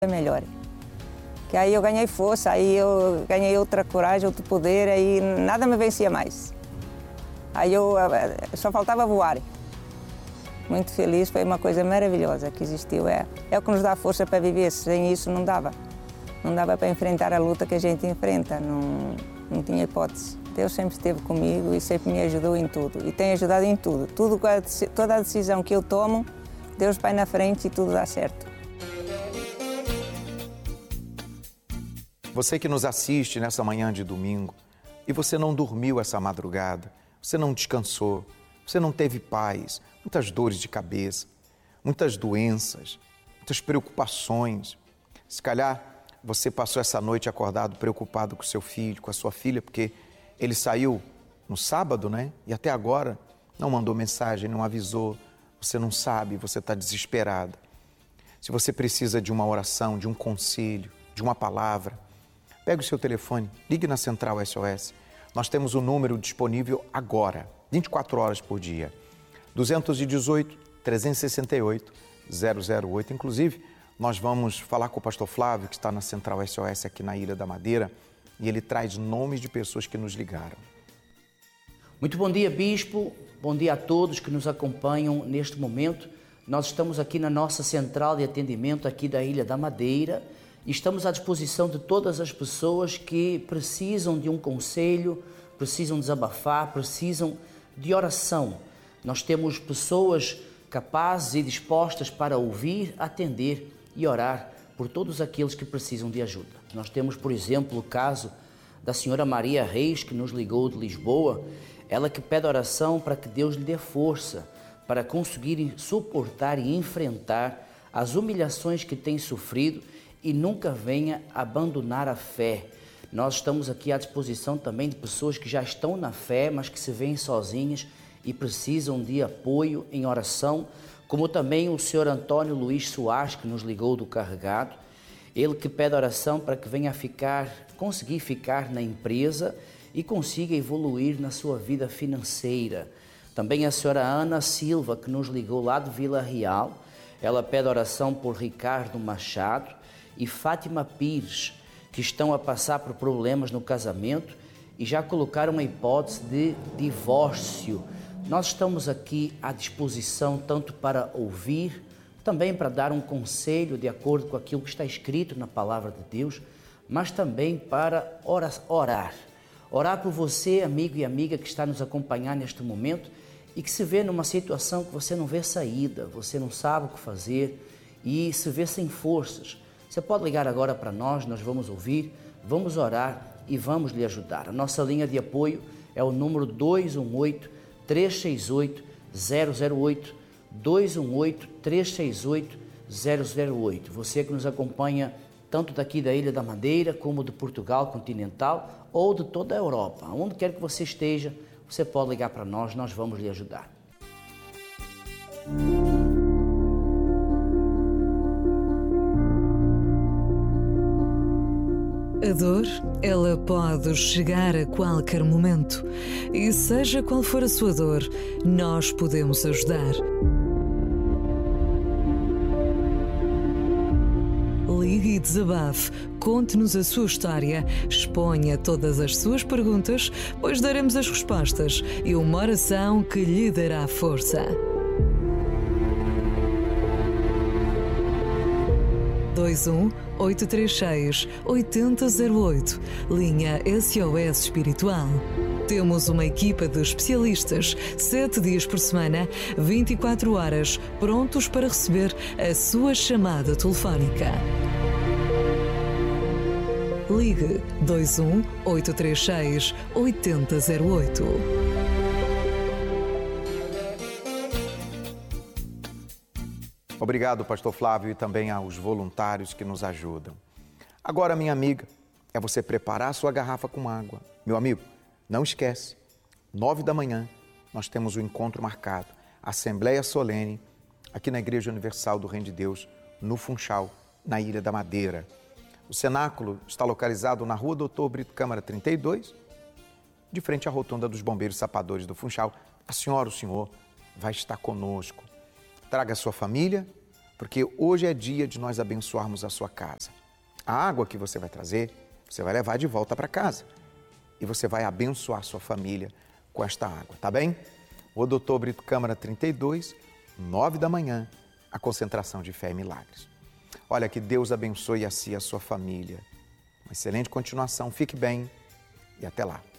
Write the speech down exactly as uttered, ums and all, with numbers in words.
melhor. Que aí eu ganhei força, aí eu ganhei outra coragem, outro poder, aí nada me vencia mais. Aí eu só faltava voar. Muito feliz, foi uma coisa maravilhosa que existiu. É, é o que nos dá força para viver, sem isso não dava. Não dava para enfrentar a luta que a gente enfrenta, não, não tinha hipótese. Deus sempre esteve comigo e sempre me ajudou em tudo. E tem ajudado em tudo. tudo toda a decisão que eu tomo, Deus vai na frente e tudo dá certo. Você que nos assiste nessa manhã de domingo e você não dormiu essa madrugada, você não descansou, você não teve paz, muitas dores de cabeça, muitas doenças, muitas preocupações. Se calhar você passou essa noite acordado preocupado com seu filho, com a sua filha, porque ele saiu no sábado, né? E até agora não mandou mensagem, não avisou, você não sabe, você está desesperada. Se você precisa de uma oração, de um conselho, de uma palavra, pegue o seu telefone, ligue na Central S O S. Nós temos o número disponível agora, vinte e quatro horas por dia. dois um oito, três seis oito, zero zero oito. Inclusive, nós vamos falar com o pastor Flávio, que está na Central S O S aqui na Ilha da Madeira, e ele traz nomes de pessoas que nos ligaram. Muito bom dia, Bispo. Bom dia a todos que nos acompanham neste momento. Nós estamos aqui na nossa central de atendimento aqui da Ilha da Madeira e estamos à disposição de todas as pessoas que precisam de um conselho, precisam desabafar, precisam de oração. Nós temos pessoas capazes e dispostas para ouvir, atender e orar por todos aqueles que precisam de ajuda. Nós temos, por exemplo, o caso da senhora Maria Reis, que nos ligou de Lisboa, ela que pede oração para que Deus lhe dê força para conseguir suportar e enfrentar as humilhações que tem sofrido e nunca venha abandonar a fé. Nós estamos aqui à disposição também de pessoas que já estão na fé, mas que se veem sozinhas e precisam de apoio em oração, como também o senhor Antônio Luiz Soares, que nos ligou do Carregado, ele que pede oração para que venha a ficar, conseguir ficar na empresa e consiga evoluir na sua vida financeira. Também a senhora Ana Silva, que nos ligou lá de Vila Real, ela pede oração por Ricardo Machado e Fátima Pires, que estão a passar por problemas no casamento e já colocaram uma hipótese de divórcio. Nós estamos aqui à disposição tanto para ouvir, também para dar um conselho de acordo com aquilo que está escrito na Palavra de Deus, mas também para orar. Orar por você, amigo e amiga que está nos acompanhar neste momento e que se vê numa situação que você não vê saída, você não sabe o que fazer e se vê sem forças. Você pode ligar agora para nós, nós vamos ouvir, vamos orar e vamos lhe ajudar. A nossa linha de apoio é o número dois um oito, três seis oito, zero zero oito, dois um oito, três seis oito, zero zero oito. Você que nos acompanha tanto daqui da Ilha da Madeira, como de Portugal continental ou de toda a Europa. Onde quer que você esteja, você pode ligar para nós, nós vamos lhe ajudar. A dor, ela pode chegar a qualquer momento. E seja qual for a sua dor, nós podemos ajudar. Ligue e desabafe, conte-nos a sua história, exponha todas as suas perguntas, pois daremos as respostas e uma oração que lhe dará força. dois um oito três seis, oito zero zero oito, linha S O S Espiritual. Temos uma equipa de especialistas, sete dias por semana, vinte e quatro horas, prontos para receber a sua chamada telefónica. Ligue dois um oito três seis, oito zero zero oito. Obrigado, pastor Flávio, e também aos voluntários que nos ajudam. Agora, minha amiga, é você preparar a sua garrafa com água. Meu amigo, não esquece, nove da manhã, nós temos o encontro marcado, Assembleia Solene, aqui na Igreja Universal do Reino de Deus, no Funchal, na Ilha da Madeira. O cenáculo está localizado na Rua Doutor Brito Câmara trinta e dois, de frente à rotunda dos Bombeiros Sapadores do Funchal. A senhora, o senhor, vai estar conosco. Traga a sua família, porque hoje é dia de nós abençoarmos a sua casa. A água que você vai trazer, você vai levar de volta para casa e você vai abençoar sua família com esta água, tá bem? O doutor Brito Câmara trinta e dois, nove da manhã, a concentração de fé e milagres. Olha, que Deus abençoe a si e a sua família. Uma excelente continuação, fique bem e até lá.